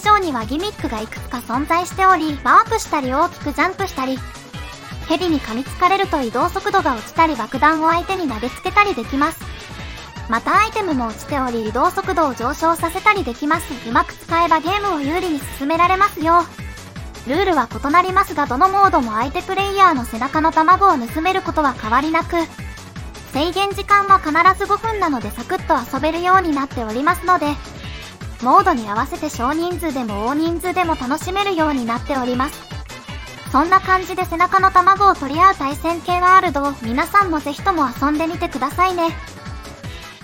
上にはギミックがいくつか存在しており、ワープしたり大きくジャンプしたり、ヘビに噛みつかれると移動速度が落ちたり爆弾を相手に投げつけたりできます。またアイテムも落ちており移動速度を上昇させたりできます。うまく使えばゲームを有利に進められますよ。ルールは異なりますがどのモードも相手プレイヤーの背中の卵を盗めることは変わりなく、制限時間は必ず5分なのでサクッと遊べるようになっておりますので、モードに合わせて少人数でも大人数でも楽しめるようになっております。そんな感じで背中の卵を取り合う対戦系ワールドを皆さんもぜひとも遊んでみてくださいね。